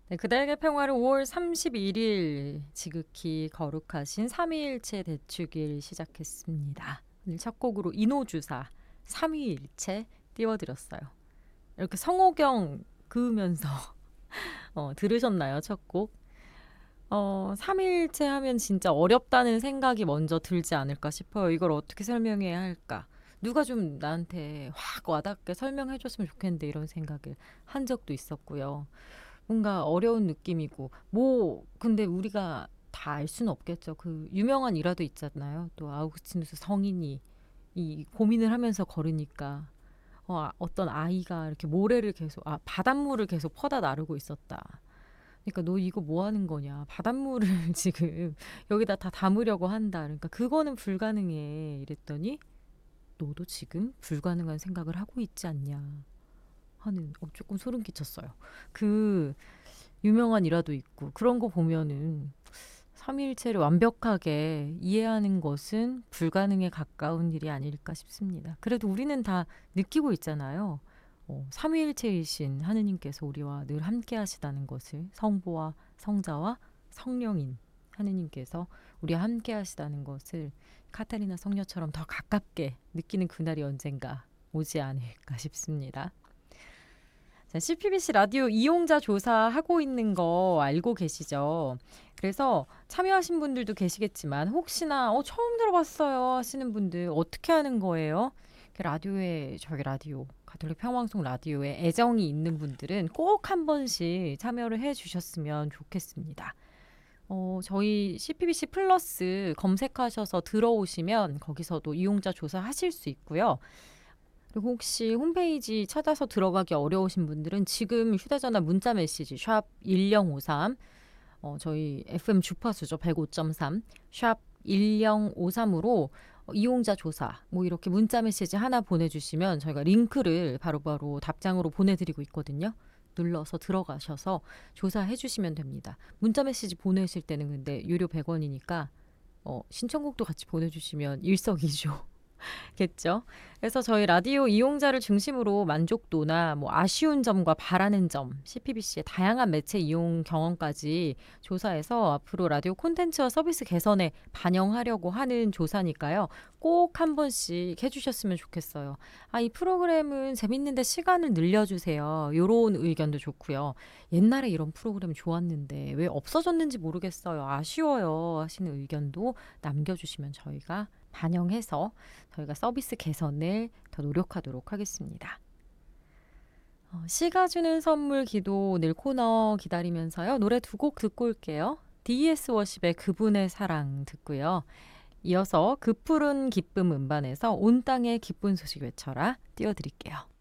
네, 그대에게 평화를 5월 31일 지극히 거룩하신 삼위일체 대축일 시작했습니다. 오늘 첫 곡으로 인호주사 삼위일체 띄워드렸어요. 이렇게 성호경 그으면서 들으셨나요? 첫 곡? 삼위일체 하면 진짜 어렵다는 생각이 먼저 들지 않을까 싶어요. 이걸 어떻게 설명해야 할까? 누가 좀 나한테 확 와닿게 설명해 줬으면 좋겠는데 이런 생각을 한 적도 있었고요. 뭔가 어려운 느낌이고 근데 우리가 다 알 수는 없겠죠. 그 유명한 일화도 있잖아요. 또 아우구스티누스 성인이 이 고민을 하면서 걸으니까 어떤 아이가 이렇게 바닷물을 계속 퍼다 나르고 있었다. 그러니까 너 이거 뭐 하는 거냐? 바닷물을 지금 여기다 다 담으려고 한다. 그러니까 그거는 불가능해. 이랬더니 너도 지금 불가능한 생각을 하고 있지 않냐 하는 조금 소름 끼쳤어요. 그 유명한 일화도 있고 그런 거 보면은 삼위일체를 완벽하게 이해하는 것은 불가능에 가까운 일이 아닐까 싶습니다. 그래도 우리는 다 느끼고 있잖아요. 삼위일체이신 하느님께서 우리와 늘 함께 하시다는 것을 성부와 성자와 성령인 하느님께서 우리와 함께 하시다는 것을 카타리나 성녀처럼 더 가깝게 느끼는 그날이 언젠가 오지 않을까 싶습니다. 자, CPBC 라디오 이용자 조사하고 있는 거 알고 계시죠? 그래서 참여하신 분들도 계시겠지만 혹시나 처음 들어봤어요 하시는 분들 어떻게 하는 거예요? 저희 라디오 가톨릭 평화방송 라디오에 애정이 있는 분들은 꼭 한 번씩 참여를 해주셨으면 좋겠습니다. 저희 CPBC 플러스 검색하셔서 들어오시면 거기서도 이용자 조사하실 수 있고요. 그리고 혹시 홈페이지 찾아서 들어가기 어려우신 분들은 지금 휴대전화 문자 메시지 샵 1053 저희 FM 주파수죠. 105.3 샵 1053으로 이용자 조사 이렇게 문자 메시지 하나 보내주시면 저희가 링크를 바로바로 답장으로 보내드리고 있거든요. 눌러서 들어가셔서 조사해 주시면 됩니다. 문자 메시지 보내실 때는 근데 유료 100원이니까 신청곡도 같이 보내주시면 일석이조 겠죠. 그래서 저희 라디오 이용자를 중심으로 만족도나 아쉬운 점과 바라는 점, CPBC의 다양한 매체 이용 경험까지 조사해서 앞으로 라디오 콘텐츠와 서비스 개선에 반영하려고 하는 조사니까요. 꼭 한 번씩 해주셨으면 좋겠어요. 이 프로그램은 재밌는데 시간을 늘려주세요. 이런 의견도 좋고요. 옛날에 이런 프로그램 좋았는데 왜 없어졌는지 모르겠어요. 아쉬워요 하시는 의견도 남겨주시면 저희가 반영해서 저희가 서비스 개선을 더 노력하도록 하겠습니다. 시가 주는 선물 기도 오늘 코너 기다리면서요. 노래 두 곡 듣고 올게요. D.E.S. 워십의 그분의 사랑 듣고요. 이어서 그 푸른 기쁨 음반에서 온 땅의 기쁜 소식 외쳐라 띄워드릴게요.